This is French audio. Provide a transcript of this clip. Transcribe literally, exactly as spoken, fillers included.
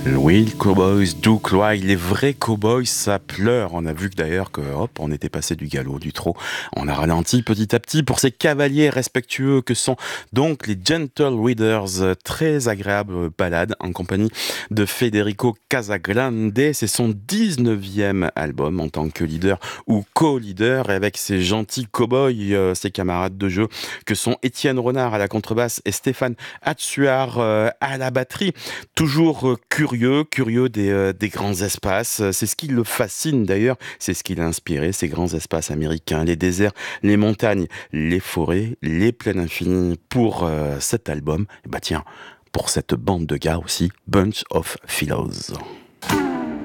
Oui, les cowboys do cry, les vrais cowboys, ça pleure. On a vu que d'ailleurs que, hop, on était passé du galop, du trot. On a ralenti petit à petit pour ces cavaliers respectueux que sont donc les Gentle Readers. euh, Très agréable balade en compagnie de Federico Casagrande. C'est son dix-neuvième album en tant que leader ou co-leader et avec ses gentils cowboys, euh, ses camarades de jeu que sont Étienne Renard à la contrebasse et Stéphane Hatsuar euh, à la batterie. Toujours euh, curieux, curieux des, euh, des grands espaces. C'est ce qui le fascine d'ailleurs, c'est ce qui l'a inspiré, ces grands espaces américains, les déserts, les montagnes, les forêts, les plaines infinies. Pour euh, cet album, et bah tiens, pour cette bande de gars aussi, Bunch of Philos.